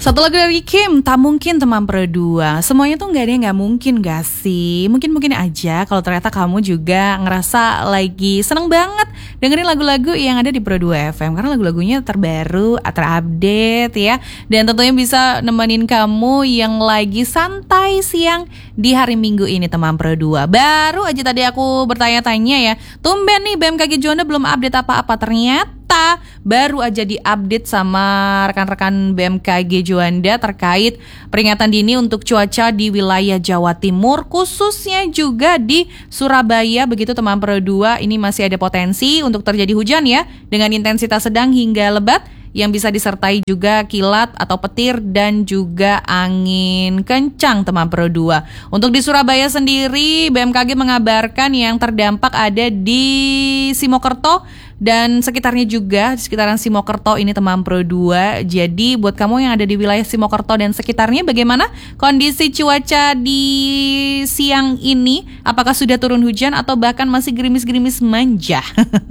Satu lagu dari Kim, Tak Mungkin Teman Berdua. Semuanya tuh gak ada yang gak mungkin gak sih? Mungkin-mungkin aja kalau ternyata kamu juga ngerasa lagi seneng banget dengerin lagu-lagu yang ada di Pro 2 FM. Karena lagu-lagunya terbaru, terupdate ya. Dan tentunya bisa nemenin kamu yang lagi santai siang di hari Minggu ini teman Pro 2. Baru aja tadi aku bertanya-tanya ya, tumben nih BMKG Juanda belum update apa-apa. Ternyata baru aja diupdate sama rekan-rekan BMKG Juanda terkait peringatan dini untuk cuaca di wilayah Jawa Timur, khususnya juga di Surabaya. Begitu teman Pro 2, ini masih ada potensi untuk terjadi hujan ya, dengan intensitas sedang hingga lebat yang bisa disertai juga kilat atau petir dan juga angin kencang teman Pro 2. Untuk di Surabaya sendiri, BMKG mengabarkan yang terdampak ada di Simokerto dan sekitarnya juga, di sekitaran Simokerto ini teman Pro 2. Jadi buat kamu yang ada di wilayah Simokerto dan sekitarnya, bagaimana kondisi cuaca di siang ini? Apakah sudah turun hujan atau bahkan masih gerimis-gerimis manja?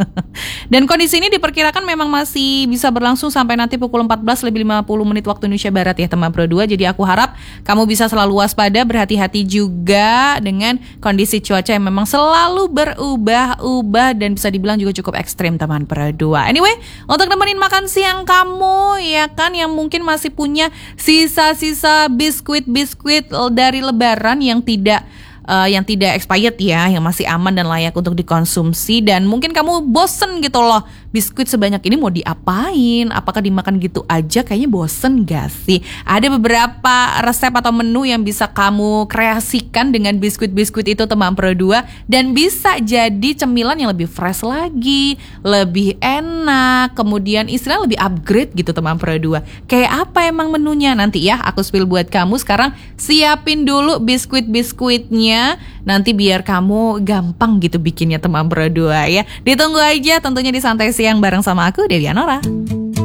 Dan kondisi ini diperkirakan memang masih bisa berlangsung sampai nanti pukul 14 lebih 50 menit waktu Indonesia Barat ya teman Pro 2. Jadi aku harap kamu bisa selalu waspada, berhati-hati juga dengan kondisi cuaca yang memang selalu berubah-ubah dan bisa dibilang juga cukup ekstrim teman Pro 2. Anyway, untuk nemenin makan siang kamu ya kan, yang mungkin masih punya sisa-sisa biskuit dari lebaran yang tidak expired ya, yang masih aman dan layak untuk dikonsumsi, dan mungkin kamu bosen gitu loh, biskuit sebanyak ini mau diapain? Apakah dimakan gitu aja? Kayaknya bosen gak sih? Ada beberapa resep atau menu yang bisa kamu kreasikan dengan biskuit-biskuit itu teman Pro 2, dan bisa jadi cemilan yang lebih fresh lagi, lebih enak, kemudian istilahnya lebih upgrade gitu teman Pro 2. Kayak apa emang menunya? Nanti ya aku spill buat kamu. Sekarang siapin dulu biskuit-biskuitnya, nanti biar kamu gampang gitu bikinnya teman Pro 2 ya. Ditunggu aja tentunya di Santai Siang bareng sama aku, Dewi Anora.